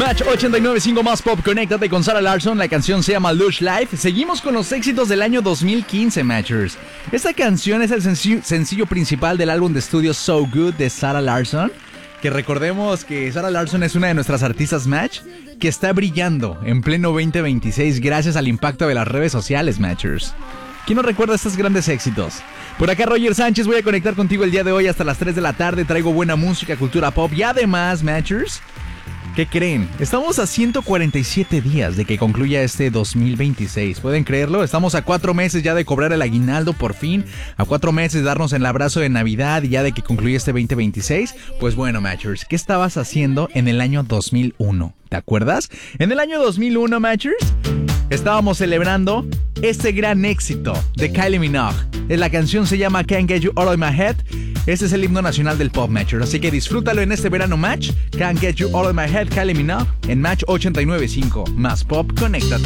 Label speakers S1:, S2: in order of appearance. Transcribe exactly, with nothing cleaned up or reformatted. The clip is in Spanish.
S1: Match ochenta y nueve punto cinco más pop, conéctate con Sarah Larsson. La canción se llama Lush Life. Seguimos con los éxitos del año dos mil quince, Matchers. Esta canción es el sencillo, sencillo principal del álbum de estudio So Good de Sarah Larsson. Que recordemos que Sarah Larsson es una de nuestras artistas Match que está brillando en pleno veinte veintiséis gracias al impacto de las redes sociales, Matchers. ¿Quién no recuerda estos grandes éxitos? Por acá Roger Sánchez, voy a conectar contigo el día de hoy hasta las tres de la tarde. Traigo buena música, cultura pop y además, Matchers, ¿qué creen? Estamos a ciento cuarenta y siete días de que concluya este dos mil veintiséis. ¿Pueden creerlo? Estamos a cuatro meses ya de cobrar el aguinaldo por fin. A cuatro meses de darnos el abrazo de Navidad y ya de que concluya este veinte veintiséis. Pues bueno, Matchers, ¿qué estabas haciendo en el año dos mil uno? ¿Te acuerdas? En el año dos mil uno, Matchers, estábamos celebrando este gran éxito de Kylie Minogue. La canción se llama Can't Get You Out of My Head. Este es el himno nacional del pop, Matchers. Así que disfrútalo en este verano, Match. Can't Get You Out of My Head, Kylie Minogue, en Match ochenta y nueve punto cinco. Más pop, conéctate.